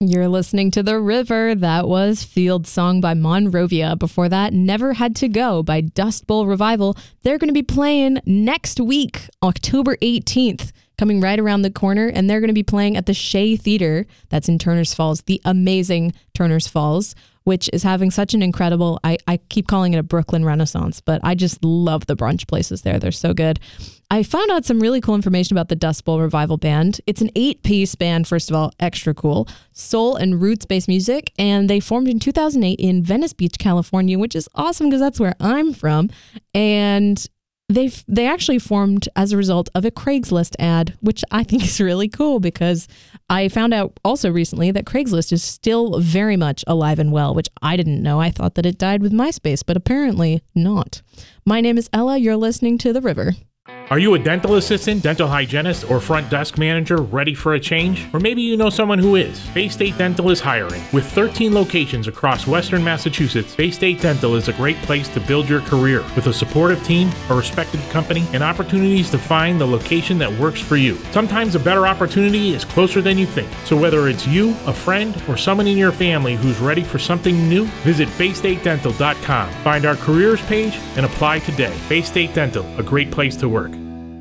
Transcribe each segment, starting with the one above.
You're listening to The River. That was Field Song by Monrovia. Before that, Never Had to Go by Dust Bowl Revival. They're going to be playing next week, October 18th, coming right around the corner, and they're going to be playing at the Shea Theater. That's in Turners Falls, the amazing Turners Falls, which is having such an incredible, I keep calling it a Brooklyn Renaissance, but I just love the brunch places there. They're so good. I found out some really cool information about the Dust Bowl Revival Band. It's an 8-piece band, first of all, extra cool, soul and roots-based music, and they formed in 2008 in Venice Beach, California, which is awesome because that's where I'm from. And they actually formed as a result of a Craigslist ad, which I think is really cool because I found out also recently that Craigslist is still very much alive and well, which I didn't know. I thought that it died with MySpace, but apparently not. My name is Ella. You're listening to The River. Are you a dental assistant, dental hygienist, or front desk manager ready for a change? Or maybe you know someone who is. Bay State Dental is hiring. With 13 locations across Western Massachusetts, Bay State Dental is a great place to build your career with a supportive team, a respected company, and opportunities to find the location that works for you. Sometimes a better opportunity is closer than you think. So whether it's you, a friend, or someone in your family who's ready for something new, visit BayStateDental.com. Find our careers page and apply today. Bay State Dental, a great place to work.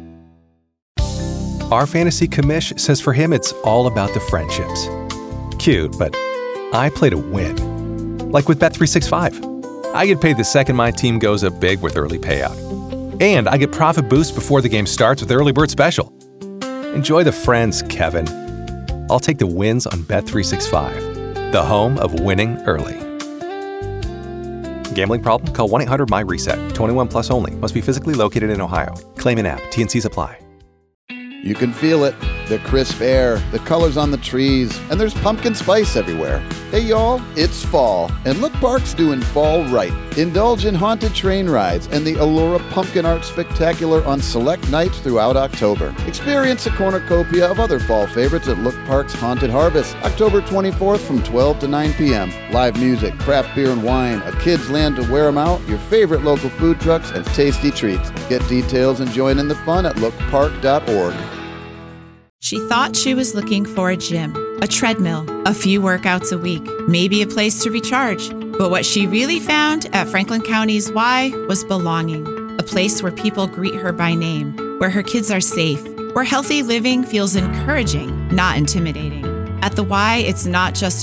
Our fantasy commish says for him it's all about the friendships. Cute, but I play to win. Like with Bet365. I get paid the second my team goes up big with early payout. And I get profit boost before the game starts with Early Bird Special. Enjoy the friends, Kevin. I'll take the wins on Bet365, the home of winning early. Gambling problem? Call 1-800-MY-RESET. 21 plus only. Must be physically located in Ohio. Claim in app. T&Cs apply. You can feel it, the crisp air, the colors on the trees, and there's pumpkin spice everywhere. Hey y'all, it's fall, and Look Park's doing fall right. Indulge in haunted train rides and the Allura Pumpkin Art Spectacular on select nights throughout October. Experience a cornucopia of other fall favorites at Look Park's Haunted Harvest, October 24th from 12 to 9 p.m. Live music, craft beer and wine, a kid's land to wear 'em out, your favorite local food trucks, and tasty treats. Get details and join in the fun at lookpark.org. She thought she was looking for a gym, a treadmill, a few workouts a week, maybe a place to recharge. But what she really found at Franklin County's Y was belonging, a place where people greet her by name, where her kids are safe, where healthy living feels encouraging, not intimidating. At the Y, it's not just